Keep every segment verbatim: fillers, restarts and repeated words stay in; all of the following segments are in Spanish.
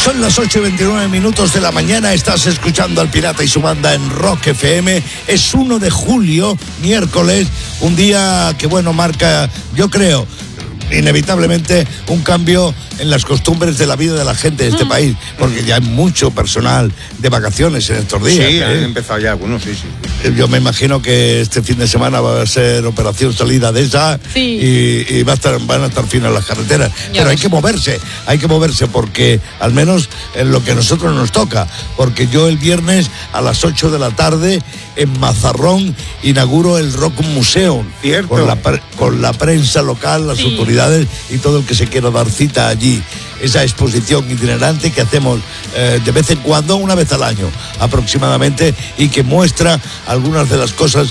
Son las ocho y veintinueve minutos de la mañana. Estás escuchando al Pirata y su banda en Rock F M. Es uno de julio, miércoles, un día que, bueno, marca, yo creo, inevitablemente un cambio en las costumbres de la vida de la gente de este mm. país, porque ya hay mucho personal de vacaciones en estos días. Sí, ¿eh? han empezado ya algunos, sí, sí. Yo me imagino que este fin de semana va a ser operación salida de esa sí. y, y va a estar, van a estar finas las carreteras. Ya Pero ves. hay que moverse, hay que moverse porque al menos en lo que a nosotros nos toca, porque yo el viernes a las ocho de la tarde en Mazarrón inauguro el Rock Museum. Cierto. Con la, con la prensa local, las sí. autoridades y todo el que se quiera dar cita allí. Esa exposición itinerante que hacemos eh, de vez en cuando, una vez al año aproximadamente, y que muestra algunas de las cosas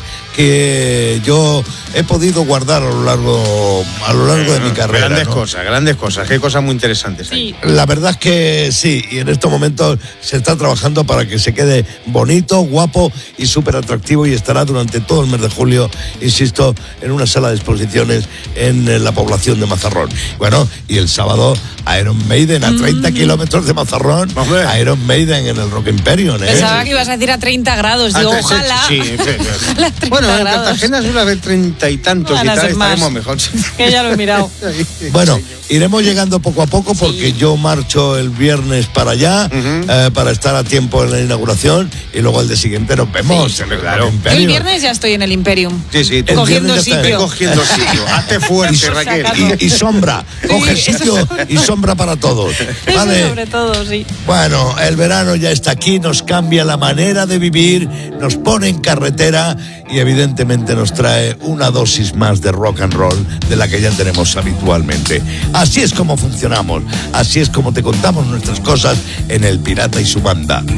que yo he podido guardar a lo largo a lo largo de mi carrera. Grandes ¿no? cosas, grandes cosas, qué cosas muy interesantes Sí. hay. La verdad es que sí, y en estos momentos se está trabajando para que se quede bonito, guapo y súper atractivo, y estará durante todo el mes de julio, insisto, en una sala de exposiciones en la población de Mazarrón. Bueno, y el sábado Iron Maiden a treinta mm. kilómetros de Mazarrón, Hombre. Iron Maiden en el Rock Imperium. ¿eh? Pensaba que ibas a decir a treinta grados, digo, Ah, ojalá. Sí, sí, sí. Ojalá treinta Bueno, en grados. Cartagena es una vez treinta y tantos Van y a tal, ser más. estaremos mejor. Que ya lo he mirado. Bueno, iremos llegando poco a poco porque sí. yo marcho el viernes para allá, uh-huh. eh, para estar a tiempo en la inauguración, y luego el de siguiente nos vemos Sí. en el Claro. Yo el viernes ya estoy en el Imperium. Sí, sí, El cogiendo viernes ya está. sitio. cogiendo sitio. Hazte fuerte, Raquel. Y, y sombra, Sí, coge sitio y sombra para todos. ¿Vale? Eso sobre todo, sí. Bueno, el verano ya está aquí, nos cambia la manera de vivir, nos pone en carretera y evidentemente nos trae una dosis más de rock and roll de la que ya tenemos habitualmente. Así es como funcionamos, así es como te contamos nuestras cosas en El Pirata y su banda.